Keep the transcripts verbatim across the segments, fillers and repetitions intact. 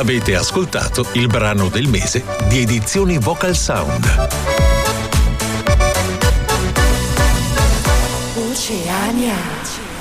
Avete ascoltato il brano del mese di Edizioni Vocal Sound. Oceania.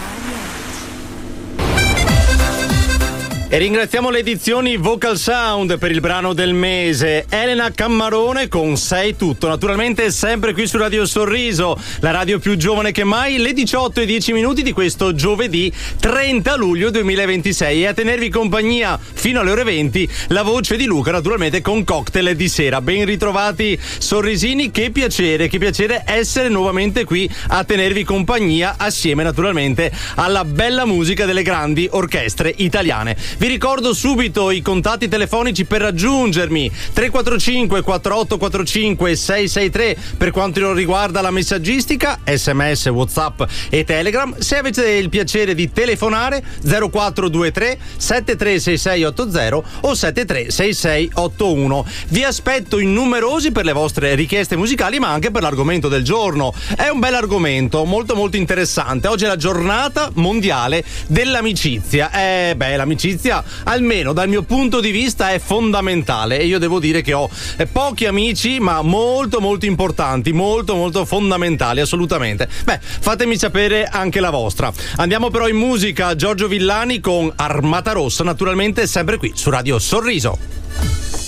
E ringraziamo le edizioni Vocal Sound per il brano del mese. Elena Cammarone con Sei Tutto, naturalmente sempre qui su Radio Sorriso, la radio più giovane che mai, le diciotto e dieci minuti di questo giovedì trenta luglio duemilaventisei, e a tenervi compagnia fino alle ore venti la voce di Luca, naturalmente con Cocktail di sera. Ben ritrovati sorrisini, che piacere, che piacere essere nuovamente qui a tenervi compagnia assieme naturalmente alla bella musica delle grandi orchestre italiane. Vi ricordo subito i contatti telefonici per raggiungermi: tre quattro cinque quattro otto quattro cinque sei sei tre per quanto riguarda la messaggistica, sms, whatsapp e telegram. Se avete il piacere di telefonare, zero quattro due tre sette tre sei sei otto zero o sette tre sei sei otto uno. Vi aspetto in numerosi per le vostre richieste musicali, ma anche per l'argomento del giorno. È un bel argomento, molto molto interessante. Oggi è la giornata mondiale dell'amicizia. Eh beh, l'amicizia almeno dal mio punto di vista è fondamentale, e io devo dire che ho eh, pochi amici, ma molto molto importanti, molto molto fondamentali, assolutamente. Beh, fatemi sapere anche la vostra. Andiamo però in musica. Giorgio Villani con Armata Rossa, naturalmente sempre qui su Radio Sorriso.